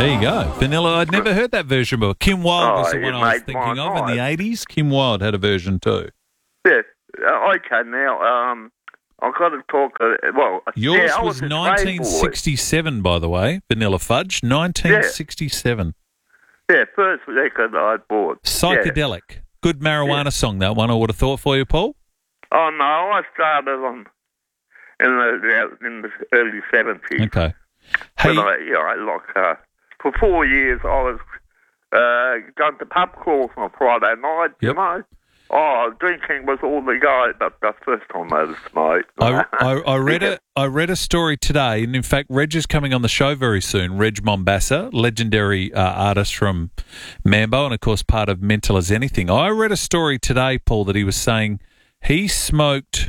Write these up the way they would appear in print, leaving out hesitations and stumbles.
There you go. Vanilla, I'd never heard that version before. Kim Wilde was the one I was thinking of in the 80s. Kim Wilde had a version too. Yeah. Okay, now, I've got to talk... Yours was 1967, by the way, Vanilla Fudge. 1967. Yeah, first record I bought. Psychedelic. Yeah. Good marijuana song, that one, I would have thought for you, Paul. Oh, no, I started in the early 70s. Okay. Hey, for 4 years I was going to pub crawls on Friday night, you know. Oh, drinking was all the guy. That's the first time I ever smoked. I read a story today, and in fact, Reg is coming on the show very soon. Reg Mombassa, legendary artist from Mambo, and of course part of Mental as Anything. I read a story today, Paul, that he was saying he smoked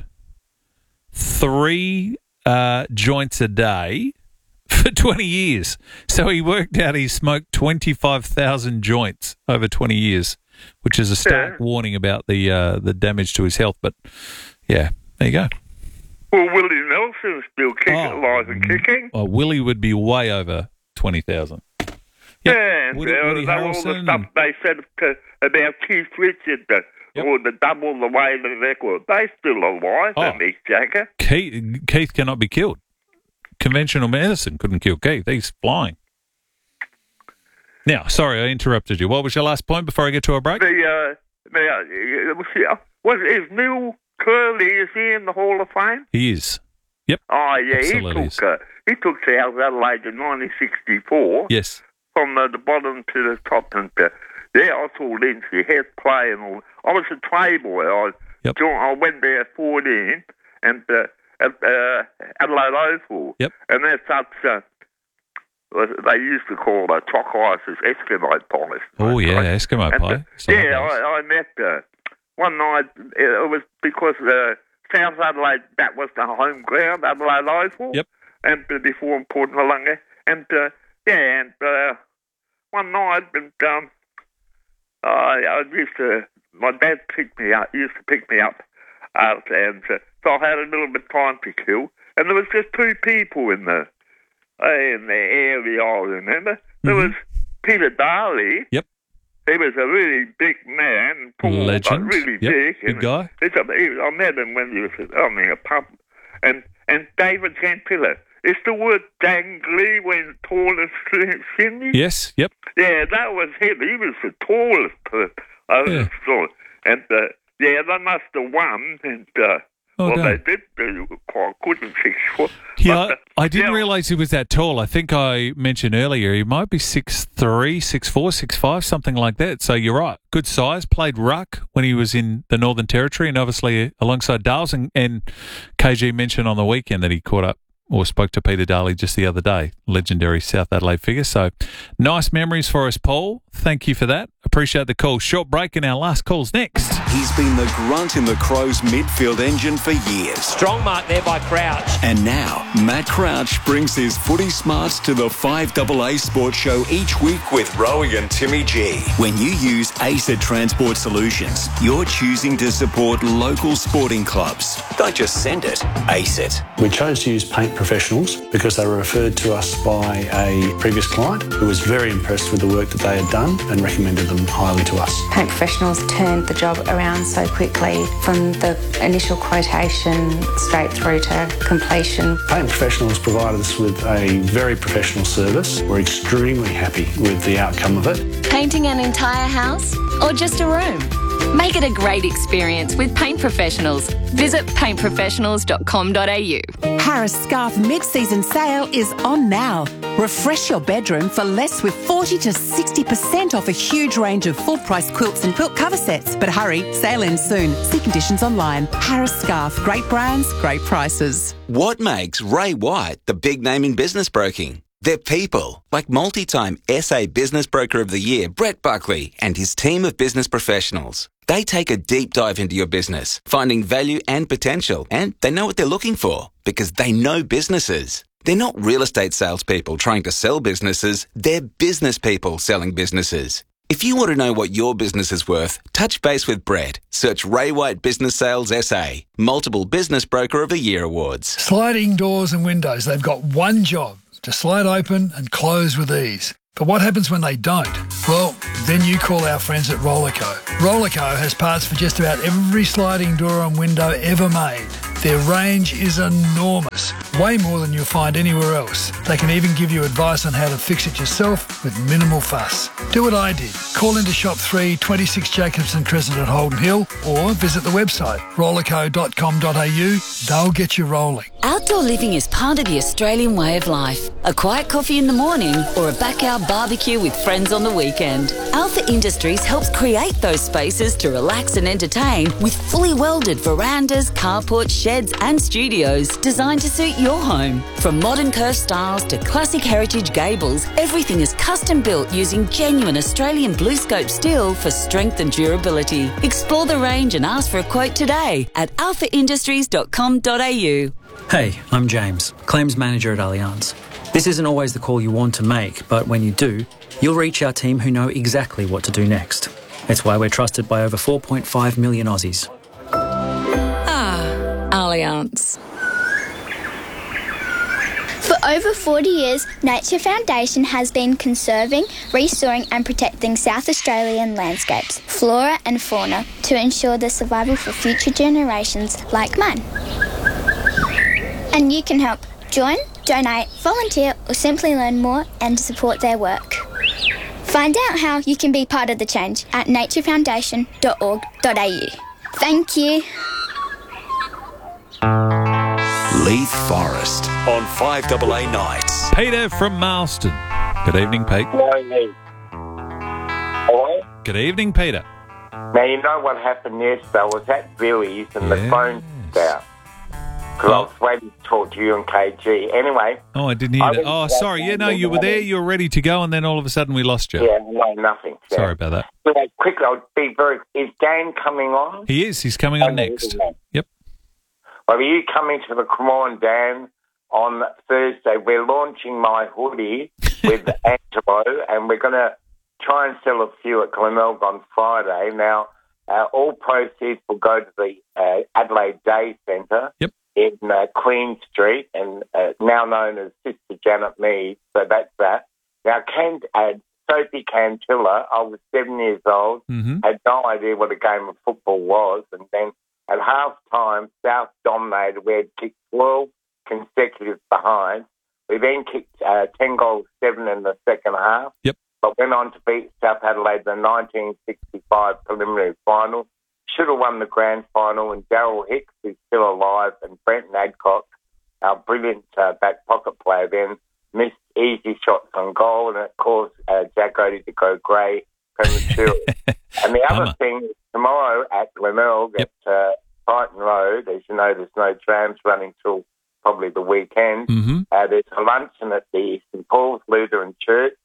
3 joints a day for 20 years. So he worked out he smoked 25,000 joints over 20 years, which is a stark warning about the damage to his health. But, yeah, there you go. Well, Willie Nelson's still alive and kicking. Oh, Willie would be way over 20,000. Yep. And Woody all the stuff they said about Keith Richards, or the double the way the record. They still alive, Mick Jagger. Keith cannot be killed. Conventional medicine couldn't kill Keith. He's flying. Now, sorry, I interrupted you. What was your last point before I get to a break? Is Neil Curley, is he in the Hall of Fame? He is. Yep. Oh, yeah, absolutely he took South Adelaide in 1964. Yes. From the bottom to the top. And I saw Lindsay Hess play and all. I was a playboy. I went there at 14 and at Adelaide Oval. Yep. And that's such... they used to call chalk ices Eskimo pies. Oh, yeah, Eskimo pie. I met one night. It was because South Adelaide, that was the home ground, Adelaide Oval. Yep. And before in Port Malunga. And, one night, my dad used to pick me up. And so I had a little bit of time to kill. And there was just 2 people in the area, I remember. There was Peter Darley. Yep. He was a really big man, tall, legend. But really big. Good guy. I met him when he was in a pub. And David Gentilla. Is the word dangly when tall and skinny? Yes, yep. Yeah, that was him. He was the tallest person. And, they must have won. And, they did do quite good in 6 foot. Yeah, I didn't realise he was that tall. I think I mentioned earlier he might be 6'3", 6'4", 6'5", something like that. So you're right. Good size. Played ruck when he was in the Northern Territory and obviously alongside Dales. And KG mentioned on the weekend that he caught up or spoke to Peter Darley just the other day, legendary South Adelaide figure. So nice memories for us, Paul. Thank you for that. Appreciate the call. Short break and our last call's next. He's been the grunt in the Crows midfield engine for years. Strong mark there by Crouch. And now, Matt Crouch brings his footy smarts to the 5AA Sports Show each week with Rowie and Timmy G. When you use ACET Transport Solutions, you're choosing to support local sporting clubs. Don't just send it, ACET. We chose to use Paint Professionals because they were referred to us by a previous client who was very impressed with the work that they had done and recommended them highly to us. Paint Professionals turned the job around so quickly from the initial quotation straight through to completion. Paint Professionals provided us with a very professional service. We're extremely happy with the outcome of it. Painting an entire house or just a room? Make it a great experience with Paint Professionals. Visit paintprofessionals.com.au. Harris Scarf mid-season sale is on now. Refresh your bedroom for less with 40 to 60% off a huge range of full-price quilts and quilt cover sets. But hurry, sale ends soon. See conditions online. Harris Scarf. Great brands, great prices. What makes Ray White the big name in business broking? They're people, like multi-time SA Business Broker of the Year, Brett Buckley, and his team of business professionals. They take a deep dive into your business, finding value and potential, and they know what they're looking for because they know businesses. They're not real estate salespeople trying to sell businesses, they're business people selling businesses. If you want to know what your business is worth, touch base with Brett. Search Ray White Business Sales SA. Multiple Business Broker of the Year awards. Sliding doors and windows, they've got one job: to slide open and close with ease. But what happens when they don't? Well, then you call our friends at Rollerco. Rollerco has parts for just about every sliding door and window ever made. Their range is enormous, way more than you'll find anywhere else. They can even give you advice on how to fix it yourself with minimal fuss. Do what I did. Call into Shop 3, 26 Jacobson Crescent at Holden Hill, or visit the website rollerco.com.au. They'll get you rolling. Outdoor living is part of the Australian way of life. A quiet coffee in the morning or a backyard barbecue with friends on the weekend. Alpha Industries helps create those spaces to relax and entertain with fully welded verandas, carports, sheds and studios designed to suit your home. From modern curved styles to classic heritage gables, everything is custom built using genuine Australian BlueScope steel for strength and durability. Explore the range and ask for a quote today at alphaindustries.com.au. Hey, I'm James, Claims Manager at Allianz. This isn't always the call you want to make, but when you do, you'll reach our team who know exactly what to do next. It's why we're trusted by over 4.5 million Aussies. Allianz. For over 40 years, Nature Foundation has been conserving, restoring and protecting South Australian landscapes, flora and fauna to ensure their survival for future generations like mine. And you can help. Join, donate, volunteer or simply learn more and support their work. Find out how you can be part of the change at naturefoundation.org.au. Thank you. Leith Forest on 5AA Nights. Peter from Marston. Good evening, Pete. Hello? Good evening, Peter. Now, you know what happened yesterday? I was at Billy's and the phone was out. Because I was waiting to talk to you and KG. Anyway. Oh, I didn't hear that. Oh, sorry. Yeah, no, you were there, you were ready to go, and then all of a sudden we lost you. Yeah, no, nothing. Yeah. Sorry about that. Anyway, quickly, I'll be very... Is Dan coming on? He is. He's coming on next. Yep. Well, are you coming to the Cremorne, Dan, on Thursday? We're launching my hoodie with Angelo, and we're going to try and sell a few at Glenelg on Friday. Now, all proceeds will go to the Adelaide Day Centre. Yep. In Queen Street, and now known as Sister Janet Mead, so that's that. Now, Sophie Cantilla, I was 7 years old, had no idea what a game of football was, and then at half-time, South dominated. We had kicked 12 consecutive behind. We then kicked 10 goals, 7 in the second half, but went on to beat South Adelaide in the 1965 preliminary final. Should have won the grand final, and Darryl Hicks, who's still alive, and Brenton Adcock, our brilliant back pocket player, then missed easy shots on goal, and it caused Jack Odie to go grey prematurely. And the other thing is tomorrow at Glenelg at Brighton Road, as you know, there's no trams running till probably the weekend. There's a luncheon at the St Paul's Lutheran Church.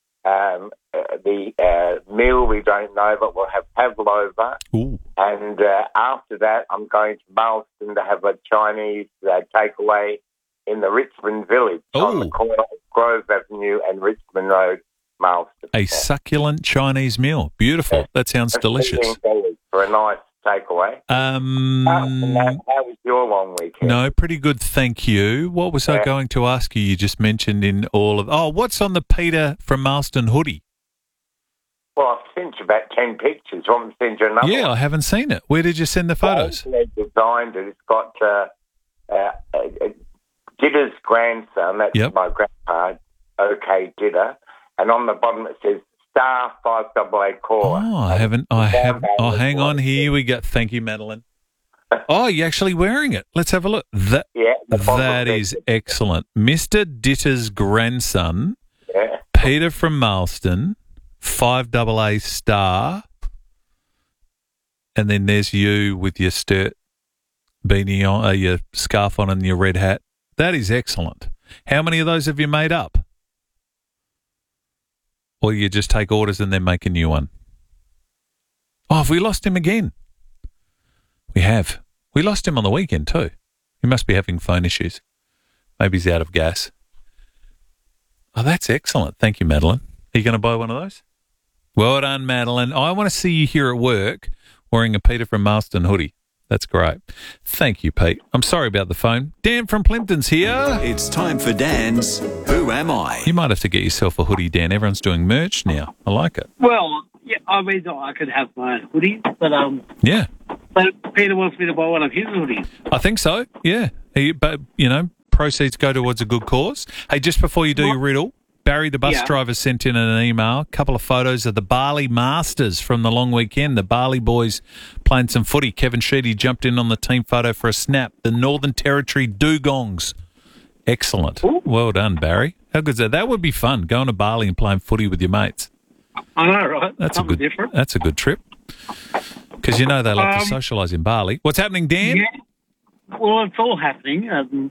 The meal we don't know, but we'll have pavlova. Ooh. And after that, I'm going to Marston to have a Chinese takeaway in the Richmond Village on the corner of Grove Avenue and Richmond Road, Marston. A succulent Chinese meal. Beautiful. That sounds delicious. For a nice takeaway. How was your long weekend? No, pretty good, thank you. What was I going to ask you? You just mentioned in all of... Oh, what's on the Peter from Marston hoodie? Well, I've sent you about 10 pictures. I want to send you another one. I haven't seen it. Where did you send the photos? They designed it. It's got Didder's grandson. That's my grandpa, OK Didder. And on the bottom it says Star 5AA caller. Oh, I haven't. Oh, hang on. Here we go. Thank you, Madeline. Oh, you're actually wearing it. Let's have a look. That is excellent. Mr. Ditter's grandson, Peter from Marston, 5AA star, and then there's you with your beanie on, your scarf on and your red hat. That is excellent. How many of those have you made up? Or you just take orders and then make a new one? Oh, have we lost him again? We have. We lost him on the weekend too. He must be having phone issues. Maybe he's out of gas. Oh, that's excellent. Thank you, Madeline. Are you going to buy one of those? Well done, Madeline. I want to see you here at work wearing a Peter from Marston hoodie. That's great. Thank you, Pete. I'm sorry about the phone. Dan from Plimpton's here. It's time for Dan's Who Am I? You might have to get yourself a hoodie, Dan. Everyone's doing merch now. I like it. Well, yeah, I mean, I could have my own hoodie, but yeah. But Peter wants me to buy one of his hoodies. I think so. Yeah. But proceeds go towards a good cause. Hey, just before you do your riddle, Barry, the bus driver, sent in an email, a couple of photos of the Barley Masters from the long weekend. The Barley boys playing some footy. Kevin Sheedy jumped in on the team photo for a snap. The Northern Territory Dugongs. Excellent. Ooh. Well done, Barry. How good is that? That would be fun, going to Barley and playing footy with your mates. I know, right? That's different. That's a good trip. Because they like to socialise in Barley. What's happening, Dan? Yeah. Well, it's all happening.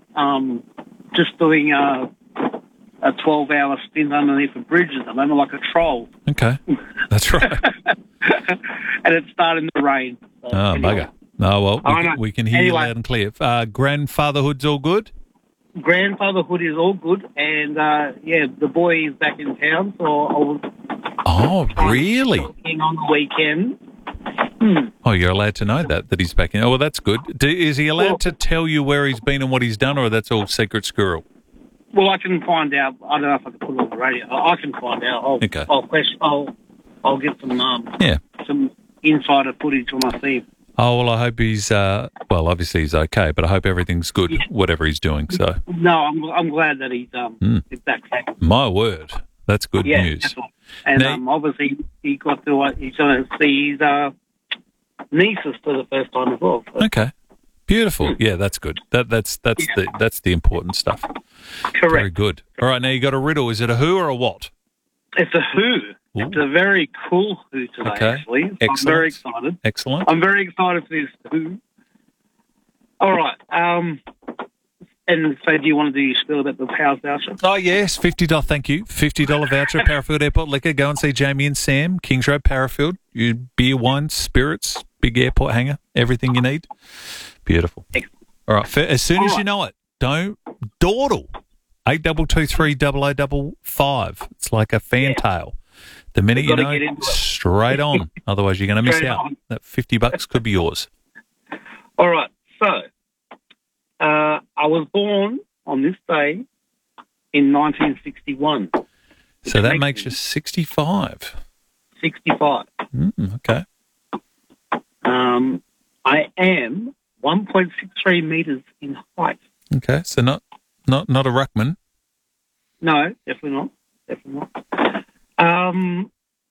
Just doing a 12-hour stint underneath a bridge at the moment, like a troll. Okay, that's right. And it's starting to rain. So bugger. No, well, we can hear you loud and clear. Grandfatherhood's all good? Grandfatherhood is all good. And, the boy is back in town, so I was... Oh, really? On the weekend. Oh, you're allowed to know that he's back in. Oh, well, that's good. Is he allowed to tell you where he's been and what he's done, or that's all secret squirrel? Well, I can find out. I don't know if I can put it on the radio. I can find out. I'll get some insider footage when I see him. Oh, well, I hope he's, obviously he's okay, but I hope everything's good, whatever he's doing. So no, I'm glad that he's back. My word, that's good news. Definitely. And obviously he's going to see his nieces for the first time as well. So. Okay, beautiful. Yeah, that's good. That's the important stuff. Correct. Very good. All right, now you got a riddle. Is it a who or a what? It's a who. Ooh. It's a very cool who today, actually. So I'm very excited. Excellent. I'm very excited for this who. All right. And so do you want to do your spiel about the Powers voucher? Oh, yes. $50. Thank you. $50 voucher at Parafield Airport Liquor. Go and see Jamie and Sam. Kings Road, Parafield. Beer, wine, spirits, big airport hangar. Everything you need. Beautiful. Excellent. All right. As soon as you know it, don't dawdle. 8223 It's like a fantail. The minute you know, straight on. Otherwise, you're going to miss out. That $50 could be yours. All right. So, I was born on this day in 1961. So that makes you 65. 65. Okay. I am 1.63 metres in height. Okay, so not a ruckman. No, definitely not. I'm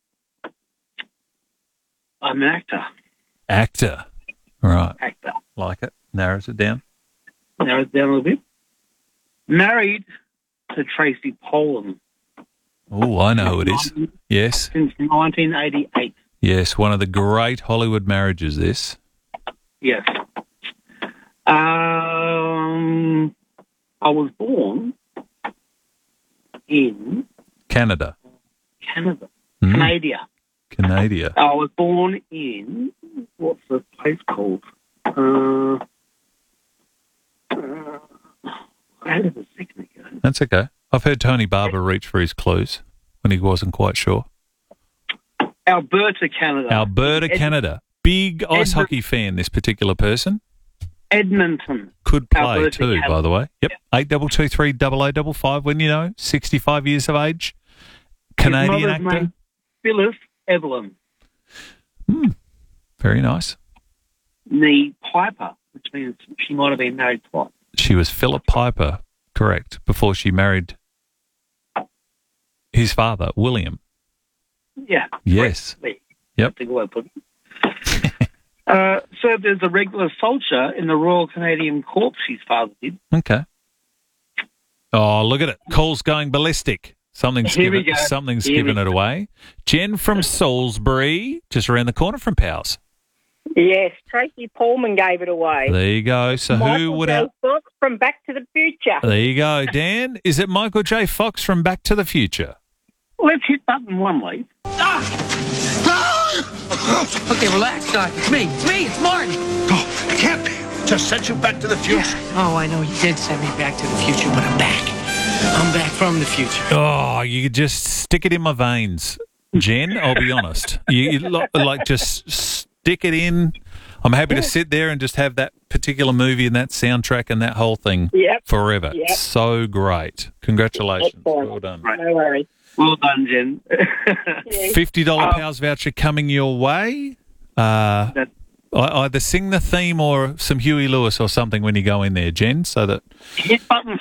an actor. Actor. Right. Actor. Like it. Narrows it down. Narrows it down a little bit. Married to Tracy Pollan. Oh, I know who it is. Yes. Since 1988. Yes, one of the great Hollywood marriages, this. Yes. I was born in... Canada. Canada. I was born in... What's the place called? How did the second go? That's okay. I've heard Tony Barber reach for his clues when he wasn't quite sure. Alberta, Canada. Big ice hockey fan, this particular person. Edmonton. Could play Alberta, too, Canada. by the way. Yep. 8223 when 65 years of age. Canadian His mother's actor. name, Phyllis Evelyn. Very nice. Nee Piper, which means she might have been married twice. She was Philip Piper, correct, before she married his father, William. Yeah. Yes. Correctly. Yep. That's a good way to put it. Served as a regular soldier in the Royal Canadian Corps, his father did. Okay. Oh, look at it. Call's going ballistic. Something's given it away. Jen from Salisbury, just around the corner from Powers. Yes, Tracy Polman gave it away. There you go. So who would Michael J. Fox from Back to the Future. There you go, Dan. Is it Michael J. Fox from Back to the Future? Let's hit button one, Lee. Okay, relax. It's me. It's Martin. Oh, it can't be. Just sent you back to the future. Yeah. Oh, I know you did send me back to the future, but I'm back. I'm back from the future. Oh, you could just stick it in my veins, Jen. I'll be honest. You like just stick it in. I'm happy to sit there and just have that particular movie and that soundtrack and that whole thing forever. Yep. It's so great. Congratulations. Excellent. Well done. No worries. Well done, Jen. $50 Pals voucher coming your way. Either sing the theme or some Huey Lewis or something when you go in there, Jen, so that... Hit button